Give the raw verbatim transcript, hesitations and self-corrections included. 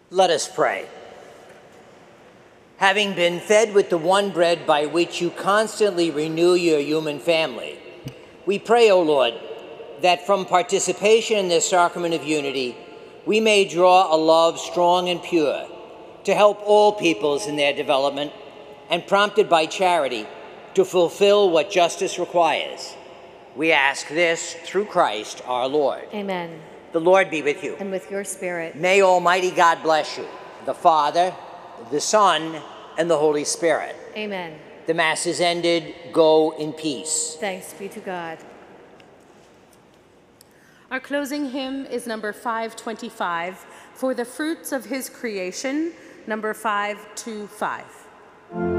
Let us pray. Having been fed with the one bread by which you constantly renew your human family, we pray, O Lord, that from participation in this sacrament of unity, we may draw a love strong and pure to help all peoples in their development, and prompted by charity to fulfill what justice requires. We ask this through Christ our Lord. Amen. The Lord be with you. And with your spirit. May Almighty God bless you, the Father, the Son, and the Holy Spirit. Amen. The Mass is ended. Go in peace. Thanks be to God. Our closing hymn is number five twenty-five, For the Fruits of His Creation, number five two five.